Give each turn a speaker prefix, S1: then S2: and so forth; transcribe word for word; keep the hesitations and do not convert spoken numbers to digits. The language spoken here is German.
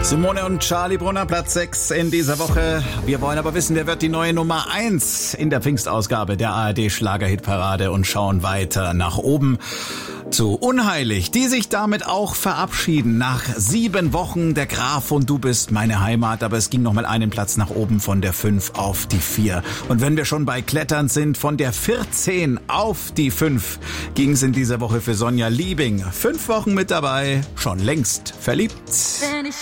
S1: Simone und Charlie Brunner, Platz sechs in dieser Woche. Wir wollen aber wissen, wer wird die neue Nummer eins in der Pfingstausgabe der A R D Schlagerhitparade und schauen weiter nach oben zu Unheilig, die sich damit auch verabschieden. Nach sieben Wochen der Graf und Du bist meine Heimat, aber es ging noch mal einen Platz nach oben von der fünf auf die vier. Und wenn wir schon bei Klettern sind, von der vierzehn auf die fünf ging es in dieser Woche für Sonja Liebing. Fünf Wochen mit dabei, schon längst verliebt.
S2: Wenn ich